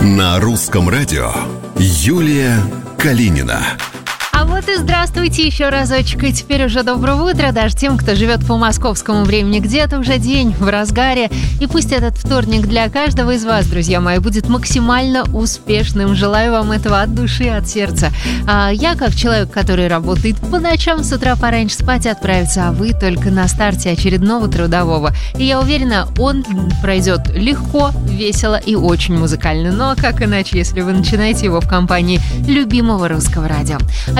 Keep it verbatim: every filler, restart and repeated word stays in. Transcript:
На русском радио Юлия Калинина. А вот и здравствуйте еще разочек. И теперь уже доброго утра даже тем, кто живет по московскому времени. Где-то уже день в разгаре. И пусть этот вторник для каждого из вас, друзья мои, будет максимально успешным. Желаю вам этого от души, от сердца. А я, как человек, который работает по ночам, с утра пораньше спать отправиться, а вы только на старте очередного трудового. И я уверена, он пройдет легко, весело и очень музыкально. Ну а как иначе, если вы начинаете его в компании любимого русского радио?